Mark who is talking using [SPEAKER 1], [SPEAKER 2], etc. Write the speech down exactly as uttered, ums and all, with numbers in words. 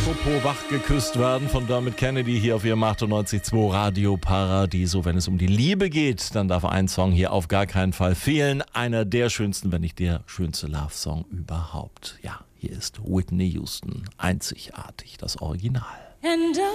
[SPEAKER 1] Apropos wach geküsst werden von Dermot Kennedy hier auf ihrem achtundneunzig Komma zwei Radio Paradiso. Wenn es um die Liebe geht, dann darf ein Song hier auf gar keinen Fall fehlen. Einer der schönsten, wenn nicht der schönste Love-Song überhaupt. Ja, hier ist Whitney Houston. Einzigartig, das Original.
[SPEAKER 2] And